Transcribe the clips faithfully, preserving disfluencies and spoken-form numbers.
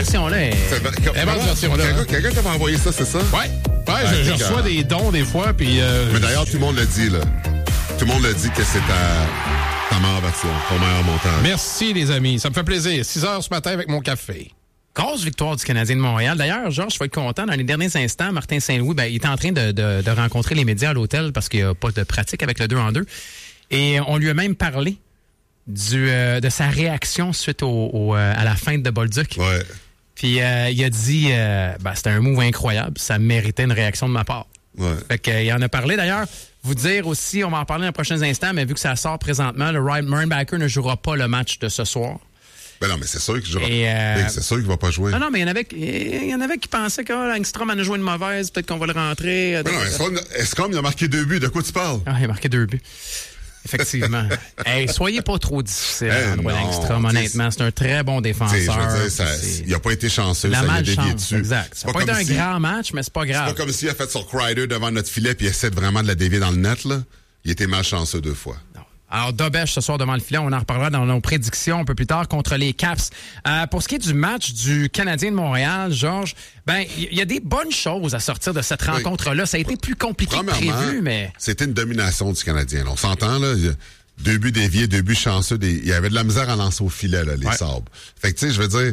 version-là est... La bonne version-là. Quelqu'un, quelqu'un t'a envoyé ça, c'est ça? Ouais. Ouais, ah, je, je reçois des dons des fois, puis... Euh, Mais d'ailleurs, tout le monde le dit, là. Tout le monde le dit que c'est ta, ta meilleure version, ton meilleur montage. Merci, les amis. Ça me fait plaisir. six heures ce matin avec mon café. Grosse victoire du Canadien de Montréal. D'ailleurs, Georges, je vais être content. Dans les derniers instants, Martin Saint-Louis, ben, il est en train de, de, de rencontrer les médias à l'hôtel parce qu'il n'y a pas de pratique avec le deux en deux. Et on lui a même parlé du, euh, de sa réaction suite au, au, euh, à la feinte de Bolduc. Ouais. Puis euh, il a dit, euh, ben, c'était un move incroyable. Ça méritait une réaction de ma part. Ouais. Fait qu'il en a parlé. D'ailleurs, vous dire aussi, on va en parler dans les prochains instants, mais vu que ça sort présentement, le Ryan Murrenbacker ne jouera pas le match de ce soir. Ben non, mais c'est sûr qu'il jouera. Euh... C'est sûr qu'il va pas jouer. Non, non, mais il y en avait, il y en avait qui pensaient que oh, Engstrom en a joué une mauvaise, peut-être qu'on va le rentrer. Ben non, Engstrom, il a marqué deux buts. De quoi tu parles? Ah, il a marqué deux buts. Effectivement. Hey, soyez pas trop difficile hey, à l'endroit d'Engstrom, honnêtement. C'est un très bon défenseur. Je veux dire, ça, il n'a pas été chanceux. La ça malchance, il a dévié dessus. Exact. Ça n'a pas, pas été un si, grand match, mais c'est pas grave. C'est pas comme s'il a fait son Crider devant notre filet puis il essaie vraiment de la dévier dans le net, là. Il était malchanceux deux fois. Non. Alors, Dobèche ce soir devant le filet, on en reparlera dans nos prédictions un peu plus tard contre les Caps. Euh, pour ce qui est du match du Canadien de Montréal, Georges, ben il y, y a des bonnes choses à sortir de cette oui. rencontre-là. Ça a été plus compliqué que prévu, mais... C'était une domination du Canadien. Là. On s'entend, là... Deux buts déviés, deux buts chanceux. Des... Il y avait de la misère à lancer au filet, là, les ouais. sabres. Fait que, tu sais, je veux dire...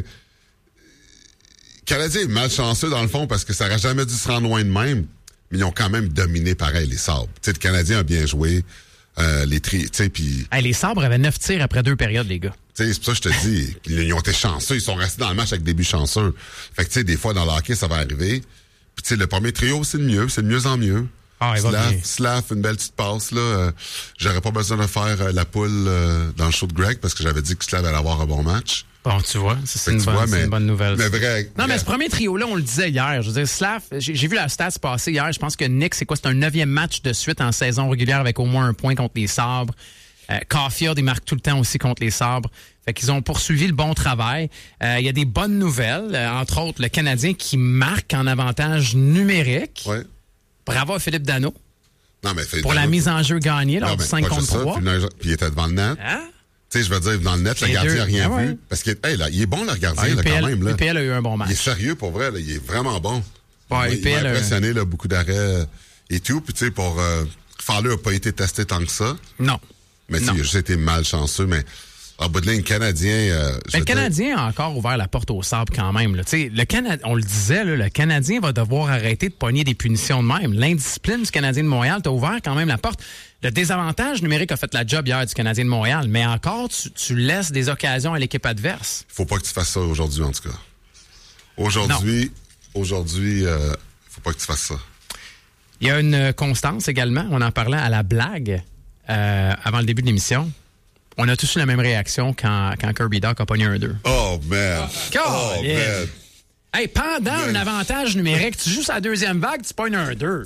Le Canadien est malchanceux, dans le fond, parce que ça n'aurait jamais dû se rendre loin de même. Mais ils ont quand même dominé, pareil, les sabres. Tu sais, le Canadien a bien joué. Euh, les tri... Tu sais, puis... Hey, les sabres avaient neuf tirs après deux périodes, les gars. Tu sais, c'est pour ça que je te dis. Ils ont été chanceux. Ils sont restés dans le match avec des buts chanceux. Fait que, tu sais, des fois, dans le hockey, ça va arriver. Puis, tu sais, le premier trio, c'est le mieux. C'est de mieux en mieux. Ah, il va Slav, bien. Slav, une belle petite passe, là. Euh, j'aurais pas besoin de faire euh, la poule euh, dans le show de Greg parce que j'avais dit que Slav allait avoir un bon match. Bon, tu vois, ça, c'est, une bonne, vois, c'est mais, une bonne nouvelle. Mais vrai, non, mais ce premier trio-là, on le disait hier. Je veux dire, Slav, j'ai, j'ai vu la stats passer hier. Je pense que Nick, c'est quoi? C'est un neuvième match de suite en saison régulière avec au moins un point contre les Sabres. Euh, Caulfield, il marque tout le temps aussi contre les Sabres. Fait qu'ils ont poursuivi le bon travail. Il euh, y a des bonnes nouvelles. Euh, entre autres, le Canadien qui marque en avantage numérique. Ouais. Bravo à Philippe Danault. Non, mais pour la mise en jeu gagnée lors non, du cinq contre trois. Puis, puis il était devant le net. Hein? Tu sais, je veux dire, dans le net, le gardien n'a rien ah ouais. vu. Parce qu'il hey, là, il est bon, le gardien, ah, là, quand même. Là. U P L a eu un bon match. Il est sérieux, pour vrai. Là, il est vraiment bon. Ouais, il, U P L il m'a impressionné, a... là, beaucoup d'arrêts et tout. Puis, tu sais, pour... Euh, Fowler n'a pas été testé tant que ça. Non. Mais tu sais, il a juste été malchanceux, mais... En bout de ligne, Canadien... Euh, mais le Canadien dire... a encore ouvert la porte au sable quand même. Là. Le Cana... On le disait, là, le Canadien va devoir arrêter de pogner des punitions de même. L'indiscipline du Canadien de Montréal t'a ouvert quand même la porte. Le désavantage numérique a fait la job hier du Canadien de Montréal, mais encore, tu, tu laisses des occasions à l'équipe adverse. Faut pas que tu fasses ça aujourd'hui, en tout cas. Aujourd'hui, non. aujourd'hui, euh, faut pas que tu fasses ça. Il y a une constance également. On en parlait à la blague euh, avant le début de l'émission. On a tous eu la même réaction quand, quand Kirby Dach a pogné un deux. Oh, man! Oh, oh yeah. man! Hey, pendant man. un avantage numérique, tu joues sa deuxième vague, tu pognes un deux.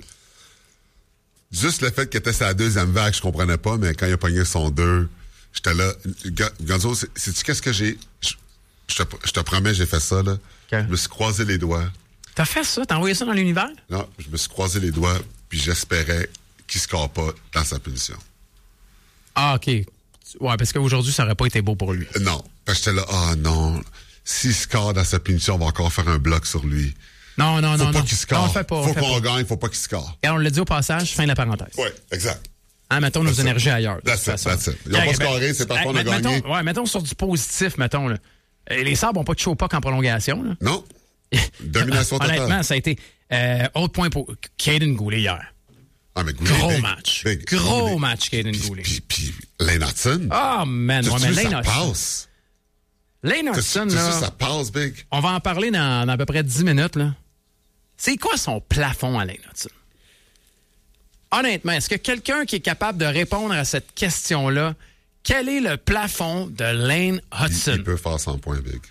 Juste le fait qu'il était sa deuxième vague, je comprenais pas, mais quand il a pogné son deux, j'étais là. Gonzo, sais-tu qu'est-ce que j'ai... Je, je, te, je te promets, j'ai fait ça, là. Okay. Je me suis croisé les doigts. T'as fait ça? T'as envoyé ça dans l'univers? Non, je me suis croisé les doigts, puis j'espérais qu'il score pas dans sa punition. Ah, OK. Ouais, parce qu'aujourd'hui, ça aurait pas été beau pour lui. Non. Parce que j'étais là, ah oh, non, s'il score dans sa punition, on va encore faire un bloc sur lui. Non, non, faut non. Faut pas non. qu'il score. Non, on fait pas, faut on fait qu'on pas. gagne, faut pas qu'il score. Et on l'a dit au passage, fin de la parenthèse. Oui, exact. Hein, mettons nos that's énergies it. ailleurs. That's it, that's it. Ils n'ont pas scoré, c'est parce qu'on a mettons, gagné. Ouais, mettons sur du positif, mettons. Là. Les Sabres n'ont pas de choke-puck en prolongation. Là. Non. Domination totale. Honnêtement, ça a été euh, autre point pour Caden Goulet hier. Ah, mais Goulet, Gros big, match. Big, Gros big, match, Caden Goulet. Puis, puis, Lane Hudson. Oh, man. Tu ouais, mais sais, Lane ça Hudson. passe. Lane Hudson, tu là. sais, ça passe, Big. On va en parler dans, dans à peu près dix minutes, là. C'est quoi son plafond à Lane Hudson? Honnêtement, est-ce que quelqu'un qui est capable de répondre à cette question-là, quel est le plafond de Lane Hudson? Il, il peut faire cent points, Big.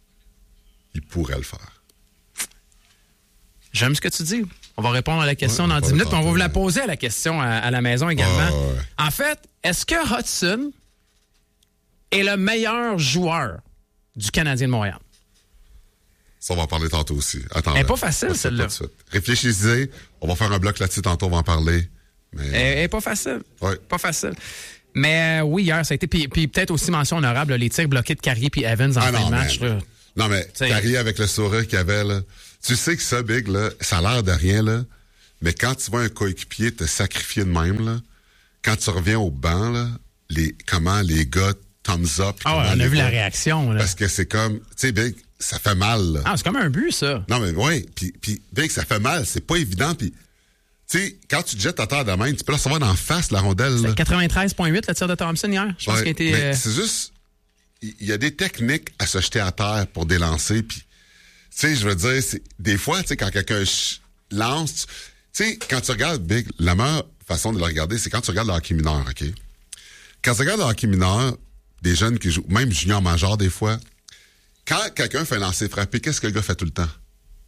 Il pourrait le faire. J'aime ce que tu dis. On va répondre à la question ouais, dans dix minutes. On va vous la ouais. poser à la question à, à la maison également. Ouais, ouais. En fait, est-ce que Hudson est le meilleur joueur du Canadien de Montréal? Ça, on va en parler tantôt aussi. Attends. Elle n'est pas facile, celle-là. Réfléchissez. On va faire un bloc là-dessus tantôt, on va en parler. Mais... Elle n'est pas facile. Ouais. Pas facile. Mais euh, oui, hier, ça a été... Puis, puis peut-être aussi mention honorable, les tirs bloqués de Carrier puis Evans en ah fin non, de match. Man. Là. Non, mais Carrier avec le sourire qu'il avait, là, tu sais que ça, Big, là, ça a l'air de rien, là, mais quand tu vois un coéquipier te sacrifier de même, là, quand tu reviens au banc, là, les, comment les gars thumbs up. Ah, ouais, on a vu gars, la réaction, là. Parce que c'est comme, tu sais, Big, ça fait mal, là. Ah, c'est comme un but, ça. Non, mais oui, puis, puis Big, ça fait mal, c'est pas évident, puis tu sais, quand tu te jettes à terre de même, tu peux la recevoir d'en face, la rondelle. C'est quatre-vingt-treize virgule huit le tir de Thompson hier. Je pense ouais, qu'il a été... mais euh... c'est juste, il y, y a des techniques à se jeter à terre pour délancer, puis, tu sais, je veux dire, c'est, des fois, tu sais, quand quelqu'un ch- lance, tu sais, quand tu regardes Big, la meilleure façon de le regarder, c'est quand tu regardes le hockey mineur, OK? Quand tu regardes le hockey mineur, des jeunes qui jouent, même junior major des fois, quand quelqu'un fait un lancer frappé, qu'est-ce que le gars fait tout le temps?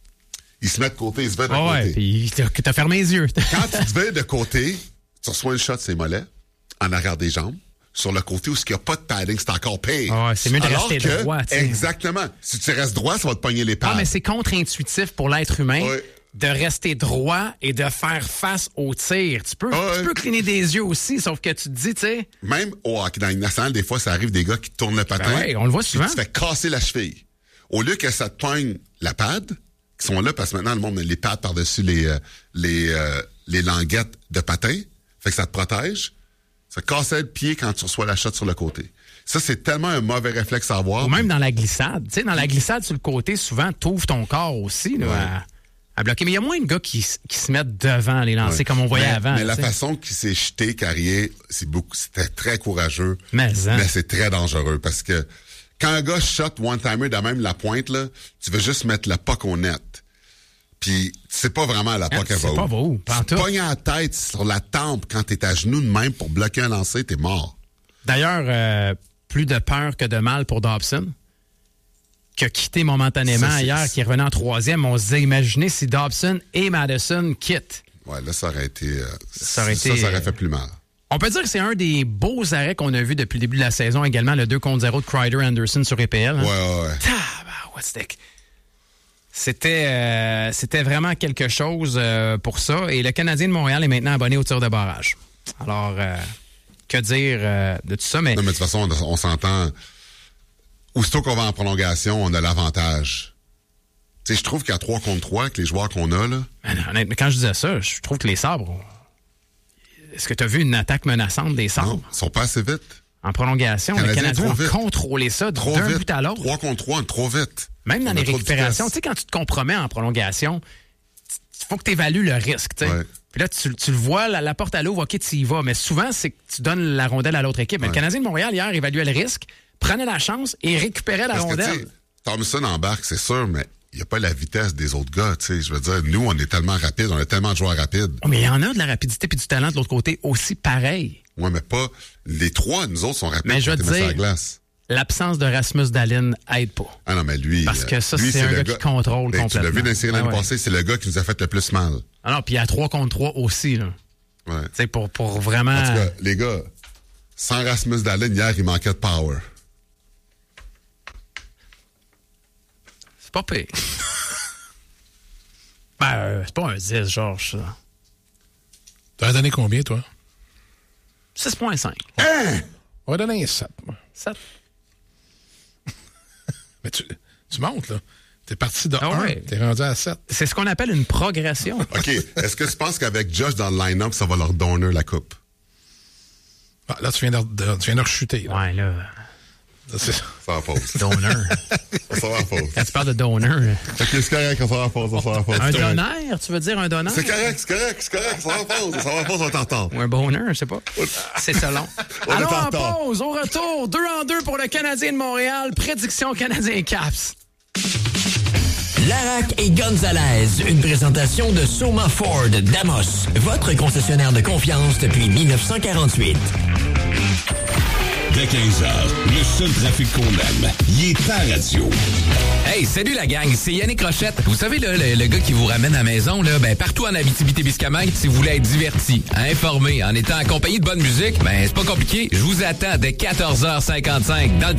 Il se met de côté, il se met de oh côté. Ouais, puis t'as, t'as fermé les yeux. Quand tu te mets de côté, tu reçois une shot de ses mollets, en arrière des jambes, sur le côté où il n'y a pas de padding, c'est encore pire. Oh ouais, c'est mieux de Alors rester que, droit. T'sais. Exactement. Si tu restes droit, ça va te pogner les pads. Ah, mais c'est contre-intuitif pour l'être humain ouais. de rester droit et de faire face au tir. Tu peux, ah, tu ouais. peux cligner des yeux aussi, sauf que tu te dis, tu sais... Même au hockey, dans les nationales, des fois, ça arrive des gars qui tournent le patin. Ben ouais, on le voit souvent. Tu te fais casser la cheville. Au lieu que ça te pogne la pad, qui sont là parce que maintenant, le monde met les pads par-dessus les, euh, les, euh, les languettes de patin. Fait que ça te protège. Ça te casse le pied quand tu reçois la shot sur le côté. Ça, c'est tellement un mauvais réflexe à avoir. Ou même dans la glissade. Tu sais, dans la glissade sur le côté, souvent, t'ouvres ton corps aussi là, ouais. à, à bloquer. Mais il y a moins de gars qui, qui se mettent devant les lancers ouais. comme on voyait mais, avant. Mais la t'sais. façon qu'il s'est jeté, Carrier, c'est beaucoup, c'était très courageux. Mais, hein. mais c'est très dangereux parce que quand un gars shot one-timer de même la pointe, là, tu veux juste mettre la puck au net. Puis, tu sais pas vraiment la puck, elle va où. C'est pas où. Tu te pognes la tête sur la tempe quand t'es à genoux de même pour bloquer un lancer, t'es mort. D'ailleurs, euh, plus de peur que de mal pour Dobson, qui a quitté momentanément ça, hier, qui est revenu en troisième. On se disait, imaginez si Dobson et Madison quittent. Ouais, là, ça aurait été... Euh, ça, aurait ça, été, ça aurait fait plus mal. On peut dire que c'est un des beaux arrêts qu'on a vu depuis le début de la saison, également le deux contre zéro de Kreider-Anderson sur E P L. Hein? Ouais, ouais, ouais. Tabarouette, C'était, euh, c'était vraiment quelque chose euh, pour ça. Et le Canadien de Montréal est maintenant abonné au tir de barrage. Alors, euh, que dire euh, de tout ça? Mais... Non, mais de toute façon, on, on s'entend... Aussitôt qu'on va en prolongation, on a l'avantage. Tu sais, je trouve qu'à trois contre trois, avec les joueurs qu'on a, là... Mais, mais quand je disais ça, je trouve que les sabres... Est-ce que tu as vu une attaque menaçante des sabres? Non, ils sont pas assez vite. En prolongation, les Canadiens ont contrôlé ça trop d'un vite. but à l'autre. trois contre trois, trop vite. Même dans on les récupérations, tu sais, quand tu te compromets en prolongation, il faut que tu évalues le risque, tu sais. Ouais. Puis là, tu, tu le vois, la, la porte à l'eau, OK, tu y vas. Mais souvent, c'est que tu donnes la rondelle à l'autre équipe. Mais ouais. Le Canadien de Montréal, hier, évaluait le risque, prenait la chance et récupérait la Parce rondelle. Que, Thompson embarque, c'est sûr, mais il n'y a pas la vitesse des autres gars, tu sais. Je veux dire, nous, on est tellement rapides, on a tellement de joueurs rapides. Oh, mais il y en a de la rapidité puis du talent de l'autre côté aussi pareil. Oui, mais pas... Les trois, nous autres, sont rapides. Mais je veux te dire, glace. L'absence de Rasmus Dahlin aide pas. Ah non, mais lui... Parce que ça, lui, c'est, c'est un gars, gars qui contrôle ben, complètement. Tu l'as vu dans les séries l'année ah ouais. passée, c'est le gars qui nous a fait le plus mal. Ah non, puis il y a trois contre trois aussi, là. Ouais. Tu sais, pour, pour vraiment... En tout cas, les gars, sans Rasmus Dahlin, hier, il manquait de power. C'est pas pire. ben, euh, c'est pas un dix, Georges, ça. T'as donné combien, toi? six virgule cinq. Hein? On va donner un sept. sept. Mais tu, tu montes, là. T'es parti de ah un, ouais. T'es rendu à sept. C'est ce qu'on appelle une progression. OK. Est-ce que tu penses qu'avec Josh dans le line-up, ça va leur donner la coupe? Ah, là, tu viens de, de, tu viens de rechuter. Là. Ouais, là... C'est... Ça va pause. Donneur. Ça va pause. Quand tu parles de donneur... OK, c'est correct, ça va pause, ça va pause. Un donneur, tu veux dire un donneur? C'est correct, c'est correct, c'est correct, ça va pause, ça va pause, on t'entend. Ou un bonheur, je sais pas. C'est selon. Alors, en pause, au retour, deux en deux pour le Canadien de Montréal. Prédiction Canadien Caps. Larac et Gonzalez, une présentation de Soma Ford d'Amos, votre concessionnaire de confiance depuis dix-neuf cent quarante-huit. Dès quinze heures, le seul trafic qu'on aime, il est à radio. Hey, salut la gang, c'est Yannick Rochette. Vous savez, là, le, le gars qui vous ramène à la maison, là, ben, partout en Abitibi-Témiscamingue, si vous voulez être diverti, informé, en étant accompagné de bonne musique, ben, c'est pas compliqué. Je vous attends dès quatorze heures cinquante-cinq dans le